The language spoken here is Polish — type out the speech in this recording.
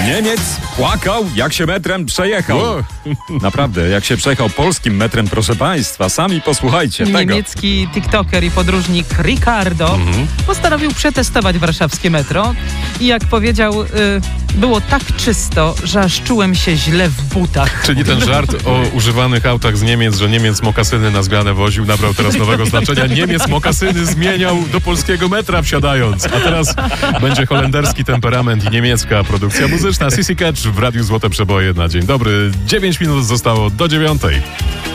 Niemiec płakał, jak się metrem przejechał. Wow. Naprawdę, jak się przejechał polskim metrem, proszę państwa. Sami posłuchajcie tego. Niemiecki tiktoker i podróżnik Ricardo postanowił przetestować warszawskie metro i jak powiedział, było tak czysto, że aż czułem się źle w butach. Czyli ten żart o używanych autach z Niemiec, że Niemiec mokasyny na zmianę woził, nabrał teraz nowego znaczenia. Niemiec mokasyny zmieniał do polskiego metra wsiadając. A teraz będzie holenderski temperament i niemiecka produkcja muzyczna. Sissy Catch w Radiu Złote Przeboje na dzień dobry. 9 minut zostało do 9.